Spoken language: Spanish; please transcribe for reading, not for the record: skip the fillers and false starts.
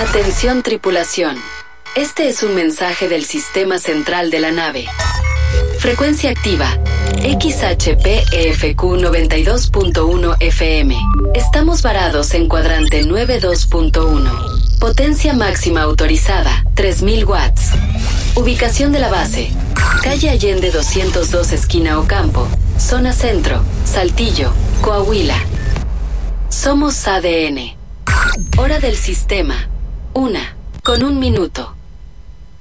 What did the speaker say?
Atención tripulación. Este es un mensaje del sistema central de la nave. Frecuencia activa. XHPEFQ 92.1 FM. Estamos varados en cuadrante 92.1. Potencia máxima autorizada, 3000 watts. Ubicación de la base. Calle Allende 202 esquina Ocampo. Zona Centro, Saltillo, Coahuila. Somos ADN. Hora del sistema. 1:01 minuto.